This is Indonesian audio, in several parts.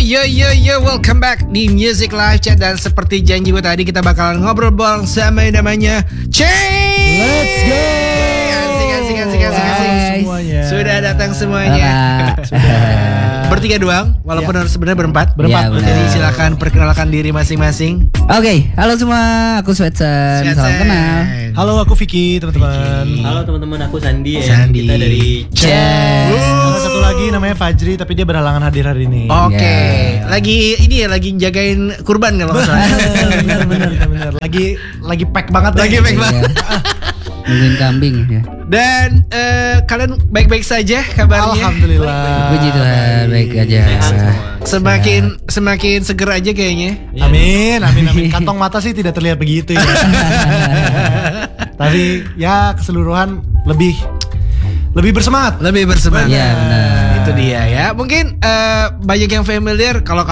welcome back di Music Live Chat. Dan seperti janji gue tadi, kita bakalan ngobrol sama yang namanya Change. Let's go. Asik. Semuanya. Sudah datang semuanya. Bertiga doang, walaupun harus sebenarnya berempat. Ya, jadi silakan perkenalkan diri masing-masing. Oke, halo semua, aku Sweatsen. Salam kenal. Halo, aku Vicky, teman-teman. Halo teman-teman, aku Sandi. Sandi. Kita dari Change. Ada satu lagi namanya Fajri, tapi dia berhalangan hadir hari ini. Oke. Lagi jagain kurban kalau nggak salah. Bener. Lagi pack banget. Lagi pack banget. Nungguin kambing ya. Dan kalian baik-baik saja kabarnya? Alhamdulillah. Puji Tuhan, baik aja. Semakin seger aja kayaknya. Amin. Kantong mata sih tidak terlihat begitu ya. Tapi ya keseluruhan lebih bersemangat. Iya, benar. Itu dia ya. Mungkin banyak yang familiar kalau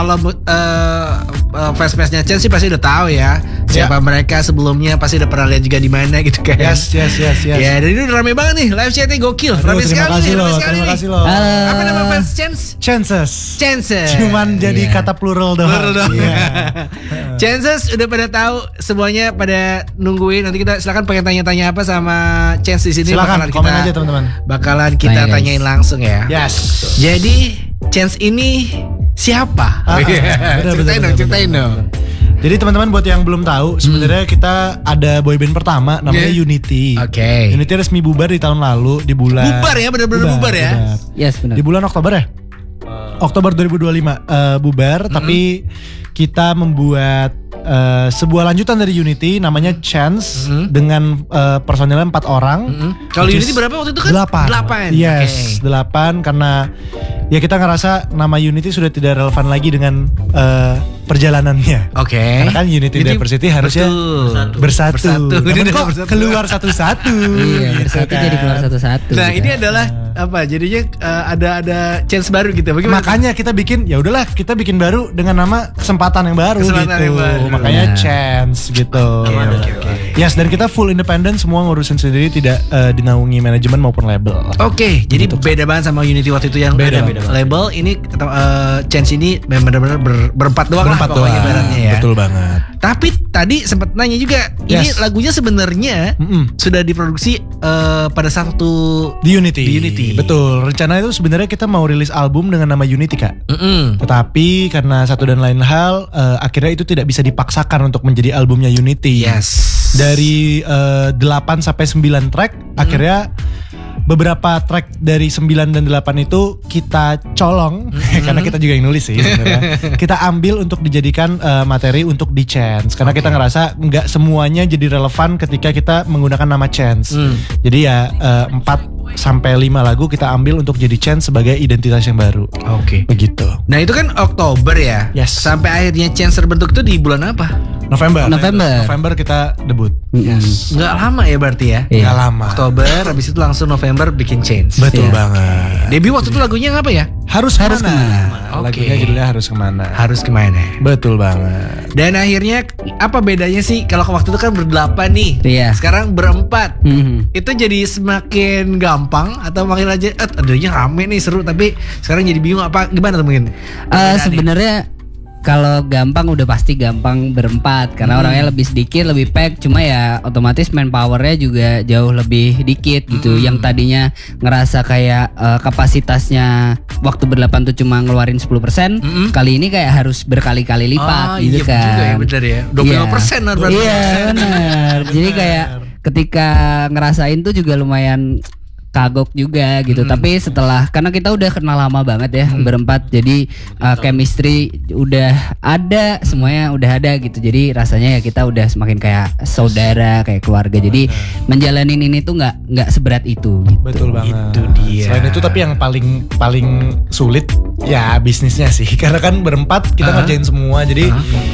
fans-fansnya Chen sih pasti udah tahu ya. Siapa mereka sebelumnya, pasti udah pernah lihat juga di mana gitu kan. Yes. Ya, dan ini udah rame banget nih. Live chatnya gokil. Rame sekali. Terima kasih loh. Apa nama fans Chances. Cuman jadi kata plural doang. Yeah. Chances udah pada tahu, semuanya pada nungguin. Nanti kita silakan pengen tanya-tanya apa sama Chance di sini. Silakan komen aja teman-teman. Bakalan kita tanyain langsung ya. Yes. Jadi Chance ini siapa? Ceritain dong. Jadi teman-teman buat yang belum tahu, sebenarnya kita ada boyband pertama namanya Unity. Oke. Unity resmi bubar di tahun lalu di bulan. Bubar ya, benar-benar bubar ya. Yes, benar. Di bulan Oktober ya? Oktober 2025 bubar, tapi kita membuat sebuah lanjutan dari Unity namanya Chance dengan personilnya 4 orang. Kalau Unity berapa waktu itu kan? 8. Yes, 8 karena ya kita ngerasa nama Unity sudah tidak relevan lagi dengan perjalanannya. Oke. Karena kan Unity Diversity harusnya bersatu. Namun kok keluar satu-satu. Iya, bersatu kan. jadi keluar satu-satu. Nah, gitu. ini adalah apa? Jadinya ada chance baru gitu. Bagaimana? Makanya kita bikin kita bikin baru dengan nama kesempatan yang baru gitu. Yang baru. Makanya Chance gitu. Oke. Yes, dan kita full independent, semua ngurusin sendiri, tidak dinaungi manajemen maupun label. Oke, jadi beda banget sama Unity waktu itu yang Beda. label. Ini Chance ini benar-benar berempat doang lah pokoknya ibaratnya ya. Betul banget. Tapi tadi sempat nanya juga, ini lagunya sebenarnya sudah diproduksi pada satu di Unity. Betul. Rencana itu sebenarnya kita mau rilis album dengan nama Unity, Kak. Tetapi karena satu dan lain hal, akhirnya itu tidak bisa dipaksakan untuk menjadi albumnya Unity. Yes. Dari 8 sampai 9 track, akhirnya beberapa track dari 9 dan 8 itu kita colong karena kita juga yang nulis sih sebenarnya. Kita ambil untuk dijadikan materi untuk di Chance karena kita ngerasa nggak semuanya jadi relevan ketika kita menggunakan nama Chance. Jadi ya 4 sampai 5 lagu kita ambil untuk jadi Chance sebagai identitas yang baru. Oke. Begitu. Nah, itu kan Oktober ya. Yes. Sampai akhirnya Chance terbentuk itu di bulan apa? November kita debut. Yes. Nggak lama ya berarti ya? Iya. Nggak lama. Oktober, habis itu langsung November bikin Change. Betul Iya. banget. Debut waktu itu lagunya apa ya? Harus kemana? Oke. Lagunya judulnya Harus Kemana. Harus kemana? Betul banget. Dan akhirnya apa bedanya sih kalau waktu itu kan berdelapan nih, Iya. sekarang berempat. Mhm. Itu jadi semakin gampang atau makin aja? Adanya rame nih seru, tapi sekarang jadi bingung apa gimana tuh mungkin? Sebenarnya kalau gampang udah pasti gampang berempat karena orangnya lebih sedikit, lebih pack, cuma ya otomatis manpowernya juga jauh lebih dikit gitu. Yang tadinya ngerasa kayak kapasitasnya waktu berdelapan tuh cuma ngeluarin 10%, kali ini kayak harus berkali-kali lipat gitu iya kan. juga ya, bener ya. 25% Iya. berarti. Iya benar. Jadi kayak ketika ngerasain tuh juga lumayan kagok juga gitu. Tapi setelah, karena kita udah kenal lama banget ya berempat, jadi chemistry udah ada, semuanya udah ada gitu. Jadi rasanya ya kita udah semakin kayak saudara, kayak keluarga. Jadi menjalanin ini tuh nggak seberat itu gitu. Betul banget. Itu dia. Selain itu tapi yang paling sulit ya bisnisnya sih. Karena kan berempat kita ngerjain semua. Jadi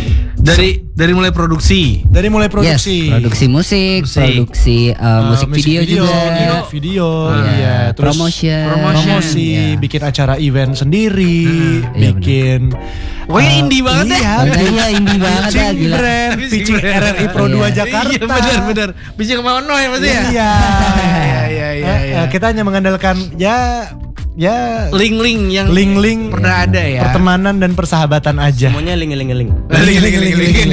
dari mulai produksi. Yes, produksi musik, produksi musik video juga, video, iya, terus promosi, iya. bikin acara event sendiri, bikin Pokoknya indie banget iya, Iya, indie banget ya, gila. brand, pitching RRI Pro 2 Jakarta. Iya benar. Bisa kemana ya pasti ya? Iya. Iya. Kita hanya mengandalkan ya ya link-link yang link-link pernah ada ya. pertemanan dan persahabatan aja. Semuanya link. Link.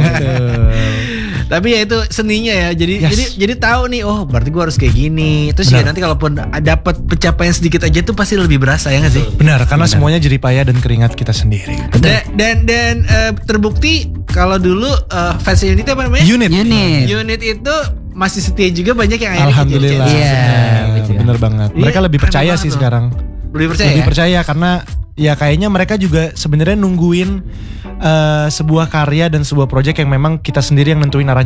Tapi ya itu seninya ya. Jadi Yes. jadi tahu nih, oh berarti gue harus kayak gini. Terus ya Benar. nanti kalaupun dapat pencapaian sedikit aja tuh pasti lebih berasa ya nggak sih? Benar, karena semuanya jeripaya dan keringat kita sendiri. Dan terbukti kalau dulu fans unit apa namanya? Unit. Unit itu masih setia juga, banyak yang akhirnya Alhamdulillah. kecil-kecil. Iya, Bener banget. Mereka Iya, lebih keren percaya banget sih loh. sekarang. Lebih percaya Lebih ya? percaya karena ya kayaknya mereka juga sebenarnya nungguin sebuah karya dan sebuah project yang memang kita sendiri yang nentuin arahnya